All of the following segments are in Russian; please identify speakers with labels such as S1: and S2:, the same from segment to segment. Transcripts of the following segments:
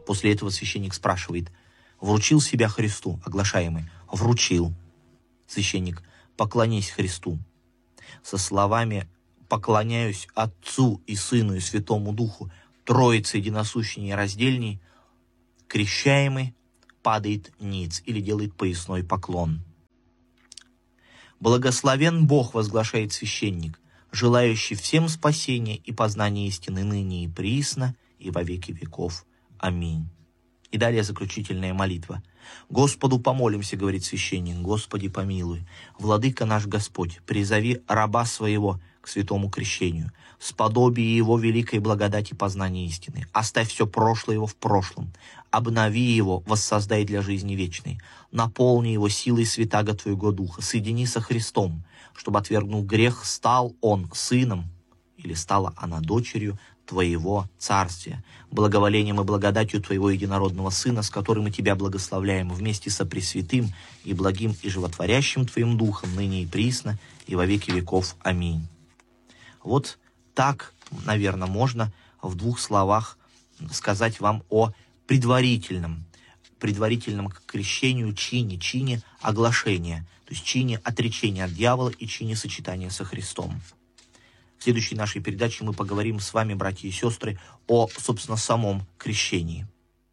S1: После этого священник спрашивает: «Вручил себя Христу?» Оглашаемый: «Вручил». Священник: «Поклонись Христу». Со словами «Поклоняюсь Отцу и Сыну и Святому Духу, Троице единосущей и нераздельней», крещаемый падает ниц или делает поясной поклон. «Благословен Бог», возглашает священник, «желающий всем спасения и познания истины ныне и присно, и во веки веков. Аминь». И далее заключительная молитва. «Господу помолимся», — говорит священник, — «Господи помилуй. Владыка наш Господь, призови раба своего к святому крещению, сподобие его великой благодати познания истины. Оставь все прошлое его в прошлом, обнови его, воссоздай для жизни вечной, наполни его силой святаго Твоего Духа, соедини со Христом, чтобы, отвергнув грех, стал он сыном, или стала она дочерью Твоего царствия, благоволением и благодатью Твоего единородного Сына, с которым мы Тебя благословляем вместе со Пресвятым и благим и животворящим Твоим Духом, ныне и присно, и во веки веков. Аминь». Вот так, наверное, можно в двух словах сказать вам о предварительном к крещению чине оглашения, то есть чине отречения от дьявола и чине сочетания со Христом. В следующей нашей передаче мы поговорим с вами, братья и сестры, о, собственно, самом крещении.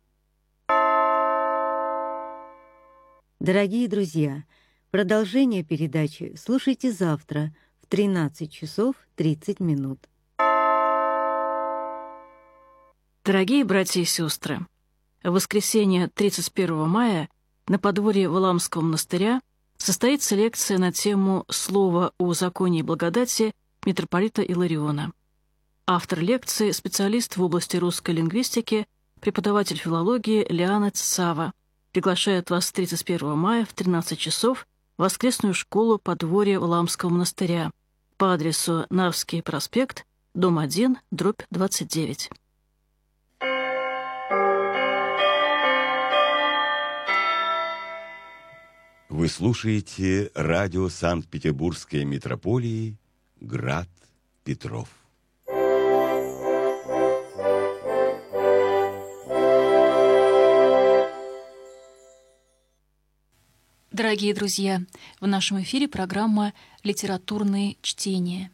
S2: Дорогие друзья, продолжение передачи слушайте завтра в 13 часов 30 минут.
S3: Дорогие братья и сестры, в воскресенье 31 мая на подворье Валаамского монастыря состоится лекция на тему «Слово о законе и благодати» митрополита Илариона. Автор лекции — специалист в области русской лингвистики, преподаватель филологии Лиана Цава. Приглашает вас 31 мая в 13 часов в воскресную школу подворья Валаамского монастыря по адресу Нарвский проспект, дом 1, дробь 29.
S4: Вы слушаете радио Санкт-Петербургской митрополии «Град Петров».
S5: Дорогие друзья, в нашем эфире программа «Литературные чтения».